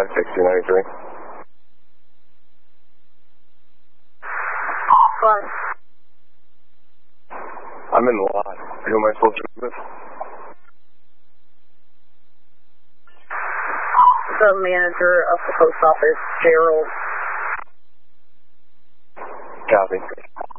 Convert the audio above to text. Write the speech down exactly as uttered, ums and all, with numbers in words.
five six two nine three. What? I'm in the lot. Who am I supposed to be with? The manager of the post office, Gerald. Copy.